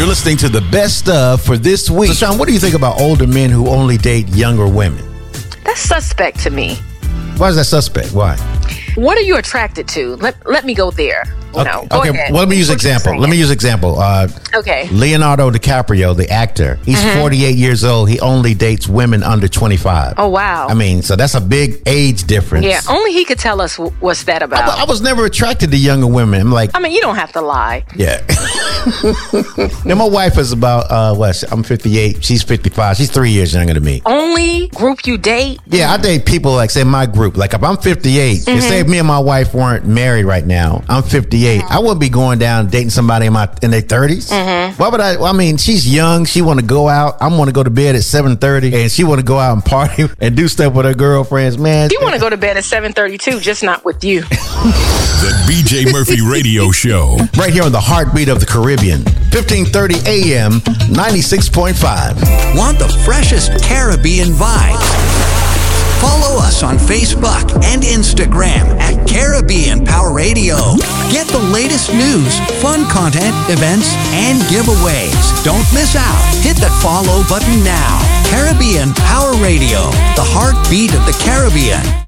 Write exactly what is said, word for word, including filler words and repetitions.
You're listening to the best of for this week. So, Sean, what do you think about older men who only date younger women? That's suspect to me. Why is that suspect? Why? What are you attracted to? Let Let me go there. Okay, No, go okay. ahead. Well, let me use What you example. saying? Let me use example. Uh, Okay. Leonardo DiCaprio, the actor, he's Mm-hmm. forty-eight years old. He only dates women under twenty-five. Oh, wow. I mean, so that's a big age difference. Yeah, only he could tell us wh- what's that I, about. I was never attracted to younger women. I'm like, I mean, you don't have to lie. yeah. Now, my wife is about, uh, what? I'm fifty-eight. She's fifty-five. She's three years younger than me. Only group you date? Yeah, I date people like, say, my group. Like, if I'm fifty-eight, Mm-hmm. and say if me and my wife weren't married right now, I'm fifty-eight. I wouldn't be going down dating somebody in my in their thirties. Mm-hmm. Why would I? Well, I mean, she's young. She want to go out. I want to go to bed at seven thirty, and she want to go out and party and do stuff with her girlfriends. Man, You want to go to bed at seven thirty-two, just not with you. The B J Murphy Radio Show. right here on the heartbeat of the Caribbean, fifteen thirty A M, ninety-six point five. Want the freshest Caribbean vibes? Follow us on Facebook and Instagram at Caribbean Power Radio. Get the latest news, fun content, events, and giveaways. Don't miss out. Hit that follow button now. Caribbean Power Radio, the heartbeat of the Caribbean.